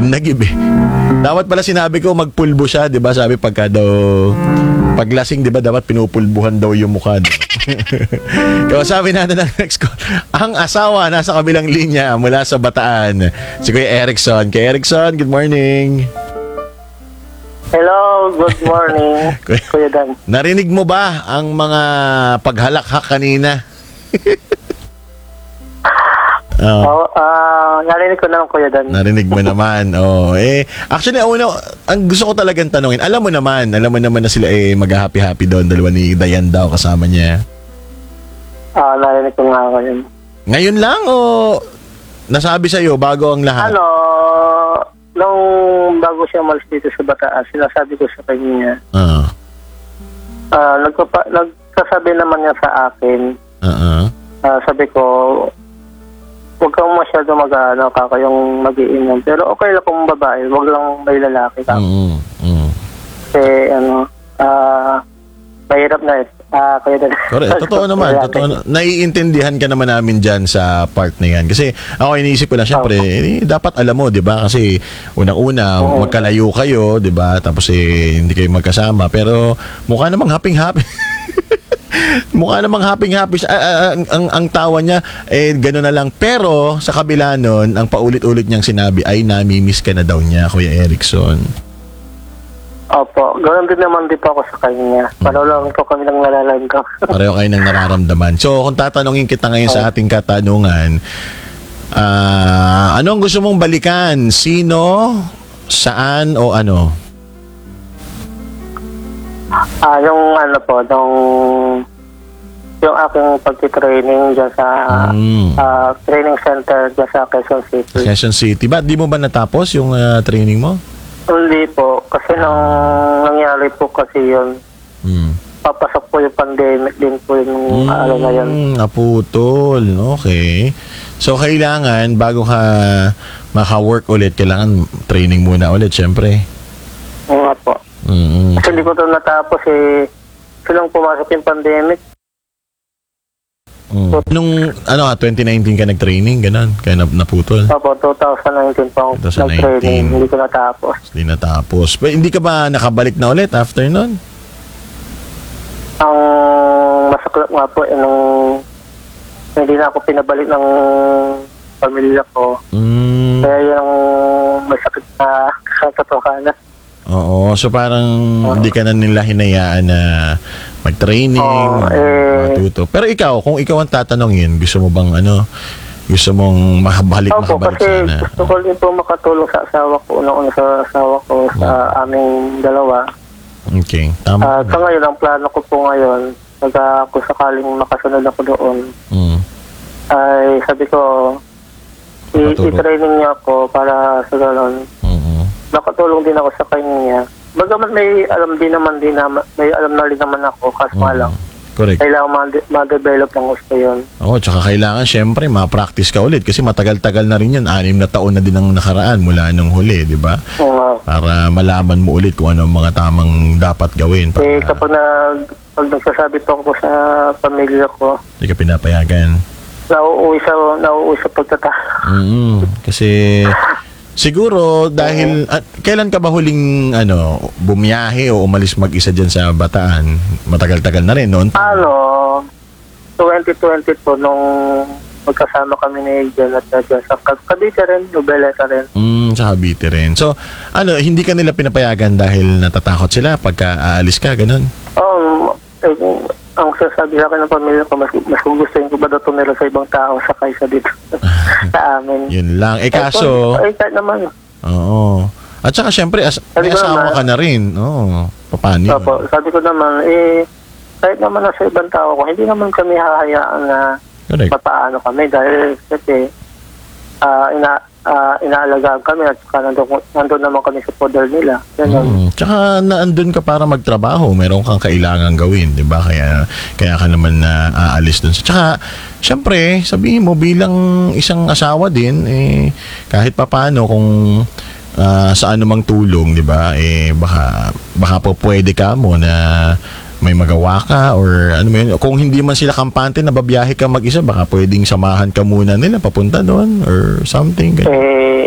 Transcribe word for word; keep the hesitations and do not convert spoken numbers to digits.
Nagib eh. Dapat pala sinabi ko magpulbo siya, 'di ba? Sabi pagka daw paglasing, 'di ba, dapat pinupulbuhan daw yung mukha. Kaya sabi natin ng next call. Ang asawa nasa kabilang linya mula sa Bataan. Si Kuya Erickson. Kuya Erickson, good morning. Hello, good morning. Kuya, Kuya Dan. narinig mo ba ang mga paghalakhak kanina? Oh. Oh, ah, narinig ko naman, Kuya Dan. Narinig mo naman. Oh, eh actually una ang gusto ko talagang tanungin. Alam mo naman, alam mo naman na sila eh mag-happy-happy doon, dalawa ni Dayan daw kasama niya. Ah, narinig ko nga ngayon. Ngayon lang o nasabi sa iyo bago ang lahat? Ano, nung bago siya umalis dito sa Bataan, sinasabi ko sa kanya, Ah. ah, nagpapa, nagsasabi naman niya sa akin, Uh-uh. ah, sabi ko, huwag kang masyado mag-ano, kaka yung mag-iinom. Pero okay lang kung babae, huwag lang may lalaki ka. Mm. Mm. Kasi, ano, ah, mahirap na eh. Ah, kaya na. Correct. Totoo naman. Totoo na, naiintindihan ka naman namin dyan sa part na yan. Kasi ako iniisip ko lang, syempre, eh, dapat alam mo, di ba? Kasi unang-una, Oo. magkalayo kayo, di ba? Tapos eh, hindi kayo magkasama. Pero mukha namang happy-happy. Mukha namang happy-happy siya. Ah, ah, ang, ang, ang tawa niya, eh, gano'n na lang. Pero, sa kabila nun, ang paulit-ulit niyang sinabi, ay namimiss ka na daw niya, Kuya Erickson. Opo, ganoon din naman din po ako sa kanya. Paano lang ko kami nang nalalang ko. Pareho kayo nang nararamdaman. So, kung tatanungin kita ngayon sa ating katanungan, ah, ano ang gusto mong balikan? Sino? Saan? O ano? Ah, yung ano po, nung yung aking pagti-training dyan sa Mm. ah, training center dyan sa Quezon City. Quezon City. Ba't di mo ba natapos yung ah, training mo? Hindi po, kasi nung nangyari po kasi yun, Mm. papasok po yung pandemic din po yung Mm, ano na yun. naputol. Okay. So, kailangan, bago ka maka-work ulit, kailangan training muna ulit, syempre. Oo nga po. Mm. Kasi hindi ko ito natapos eh, silang pumasok yung pandemic. Mm. Nung, ano ka, twenty nineteen ka nag-training, ganun, kaya nap- naputol. Opo, twenty nineteen po ako twenty nineteen. nag-training, hindi ko natapos. Hindi natapos. Pero hindi ka ba nakabalik na ulit after nun? Ang masaklap nga po, eh, nung hindi na ako pinabalik ng pamilya ko. Mm, Kaya yung masakit na katotohanan. oo. So parang hindi ka na nila hinayaan na mag-training, Oo, eh. matuto. Pero ikaw, kung ikaw ang tatanungin, gusto mo bang ano, gusto mong makabalik, Opo, makabalik kasi sana? gusto ko din po makatulong sa asawa ko, una-una sa asawa ko, sa aming dalawa. Okay, tama. At sa ngayon, ang plano ko po ngayon, pag uh, kung sakaling makasunod ako doon, Mm. ay sabi ko, i- Makatulong. i-training niya ako para sa gano'n. Mm. Nakatulong din ako sa kanya. Bagamat may alam din naman din naman, may alam na rin naman ako, kaso nga lang. Correct. Kailangan ma- ma-develop ng gusto yun. Oo, tsaka kailangan syempre ma-practice ka ulit kasi matagal-tagal na rin yan. Anim na taon na din ang nakaraan mula nung huli, di ba? Oo nga. Para malaman mo ulit kung ano ang mga tamang dapat gawin. Para Eh, kapag nag, pag nagsasabi po ako sa pamilya ko, hindi ka pinapayagan. nauuwi sa, nauuwi sa pagtatalo. Mm, kasi siguro dahil at kailan ka ba huling ano bumiyahe o umalis mag-isa diyan sa Bataan? Matagal-tagal na rin noon. Ano, twenty twenty po, nung magkasama kami ni Jan at Jan sa Cavite rin, Nobeleta rin. Mm, sa Cavite rin. So, ano, hindi ka nila pinapayagan dahil natatakot sila pagka aalis ka, ganun? Um, eh, ang sasabi sa akin ng pamilya ko, mas, mas gugustuhin ko ba daw tumira sa ibang tao sa kaysa dito sa amin. Yun lang. Eh kaso, Eh, kahit naman. oo. At saka syempre, as, Sabi may ko asawa naman- ka na rin. Oo. Paano yun? Opo, sabi ko naman, eh, kahit naman nasa ibang tao ko, hindi naman kami hahayaan na Correct. papaano kami dahil kasi ah, ina, ah, inaalagaan kami at saka nandun, nandun naman kami sa poder nila. Ganun. Mm. Tsaka naandun ka para magtrabaho, meron kang kailangan gawin, 'di ba? Kaya kaya ka naman na aalis dun. Tsaka syempre, sabihin mo bilang isang asawa din eh kahit papaano kung ah, sa anumang tulong, 'di ba? Eh baka baka po pwede ka mo na may magawa ka or ano mo yun. Kung hindi man sila kampante na babiyahe ka mag-isa, baka pwedeng samahan ka muna nila papunta doon or something. Ganyan. Eh,